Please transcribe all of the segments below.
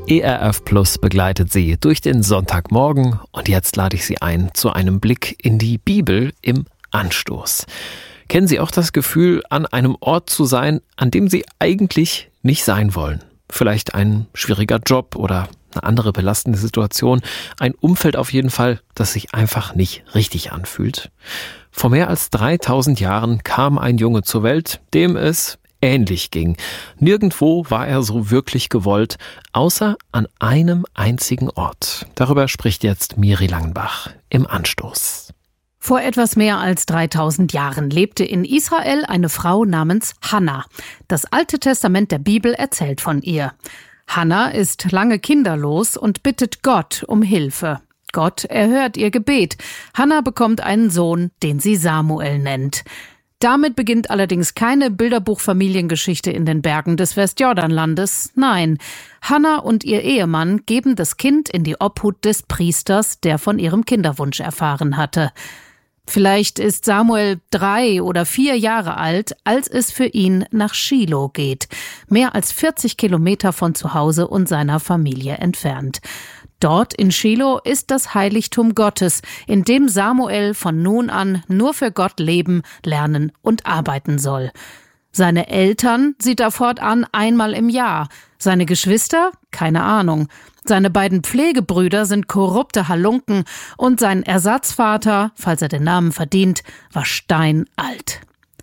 ERF Plus begleitet Sie durch den Sonntagmorgen und jetzt lade ich Sie ein zu einem Blick in die Bibel im Anstoß. Kennen Sie auch das Gefühl, an einem Ort zu sein, an dem Sie eigentlich nicht sein wollen? Vielleicht ein schwieriger Job oder eine andere belastende Situation, ein Umfeld auf jeden Fall, das sich einfach nicht richtig anfühlt. Vor mehr als 3000 Jahren kam ein Junge zur Welt, dem es ähnlich ging. Nirgendwo war er so wirklich gewollt, außer an einem einzigen Ort. Darüber spricht jetzt Miri Langenbach im Anstoß. Vor etwas mehr als 3000 Jahren lebte in Israel eine Frau namens Hannah. Das Alte Testament der Bibel erzählt von ihr. Hannah ist lange kinderlos und bittet Gott um Hilfe. Gott erhört ihr Gebet. Hannah bekommt einen Sohn, den sie Samuel nennt. Damit beginnt allerdings keine Bilderbuch-Familiengeschichte in den Bergen des Westjordanlandes. Nein, Hannah und ihr Ehemann geben das Kind in die Obhut des Priesters, der von ihrem Kinderwunsch erfahren hatte. Vielleicht ist Samuel 3 oder 4 Jahre alt, als es für ihn nach Schilo geht, mehr als 40 Kilometer von zu Hause und seiner Familie entfernt. Dort in Schilo ist das Heiligtum Gottes, in dem Samuel von nun an nur für Gott leben, lernen und arbeiten soll. Seine Eltern sieht er fortan einmal im Jahr. Seine Geschwister? Keine Ahnung. Seine beiden Pflegebrüder sind korrupte Halunken und sein Ersatzvater, falls er den Namen verdient, war steinalt.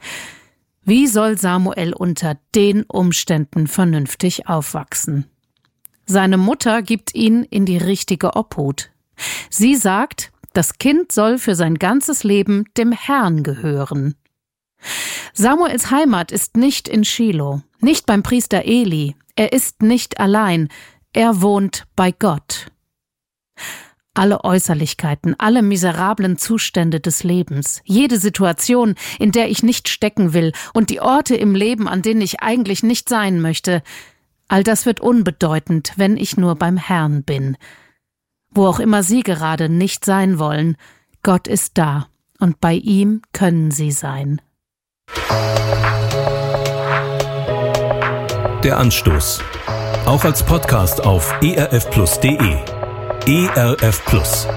Wie soll Samuel unter den Umständen vernünftig aufwachsen? Seine Mutter gibt ihn in die richtige Obhut. Sie sagt, das Kind soll für sein ganzes Leben dem Herrn gehören. Samuels Heimat ist nicht in Schilo, nicht beim Priester Eli. Er ist nicht allein, er wohnt bei Gott. Alle Äußerlichkeiten, alle miserablen Zustände des Lebens, jede Situation, in der ich nicht stecken will und die Orte im Leben, an denen ich eigentlich nicht sein möchte, all das wird unbedeutend, wenn ich nur beim Herrn bin. Wo auch immer Sie gerade nicht sein wollen, Gott ist da und bei ihm können Sie sein. Der Anstoß. Auch als Podcast auf erfplus.de. ERF Plus.